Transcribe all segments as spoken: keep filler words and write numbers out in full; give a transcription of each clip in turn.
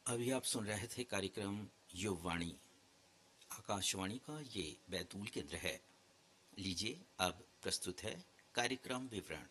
अभी आप सुन रहे थे कार्यक्रम युववाणी। आकाशवाणी का ये बैतूल केंद्र है। लीजिए अब प्रस्तुत है कार्यक्रम विवरण।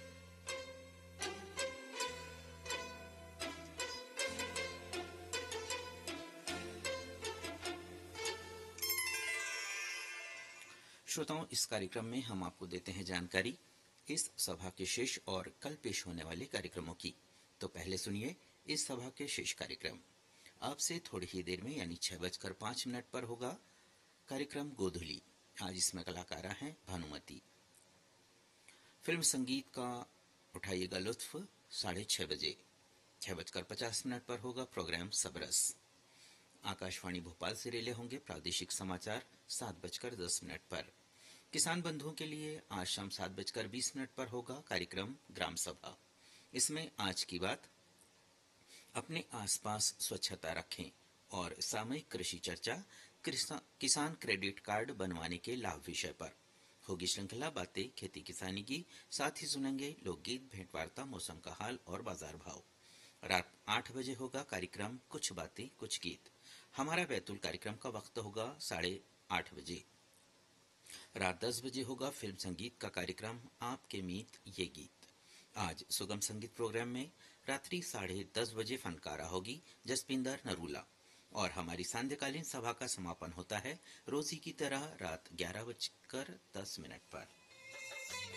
श्रोताओं, इस कार्यक्रम में हम आपको देते हैं जानकारी इस सभा के शेष और कल पेश होने वाले कार्यक्रमों की। तो पहले सुनिए इस सभा के शेष कार्यक्रम। आपसे थोड़ी ही देर में यानी छह बजकर पांच मिनट पर होगा कार्यक्रम गोधुली। आज इसमें कलाकारा हैं भानुमति। फिल्म संगीत का उठाइएगा लुत्फ साढ़े छह बजे। छह बजकर पचास मिनट पर होगा प्रोग्राम सबरस। आकाशवाणी भोपाल से रिले होंगे प्रादेशिक समाचार सात बजकर दस मिनट पर। किसान बंधुओं के लिए आज शाम सात बजकर बीस मिनट पर होगा कार्यक्रम ग्राम सभा। इसमें आज की बात, अपने आसपास स्वच्छता रखें और सामयिक कृषि चर्चा, किसान क्रेडिट कार्ड बनवाने के लाभ विषय पर होगी श्रृंखला बातें खेती किसानी की। साथ ही सुनेंगे लोकगीत, भेंट वार्ता, मौसम का हाल और बाजार भाव। रात आठ बजे होगा कार्यक्रम कुछ बातें कुछ गीत। हमारा बैतूल कार्यक्रम का वक्त होगा साढ़े आठ बजे। रात दस बजे होगा फिल्म संगीत का कार्यक्रम आपके मीत ये गीत। आज सुगम संगीत प्रोग्राम में रात्रि साढ़े दस बजे फनकारा होगी जसपिंदर नरूला। और हमारी सांध्यकालीन सभा का समापन होता है रोजी की तरह रात ग्यारह बजकर दस मिनट पर।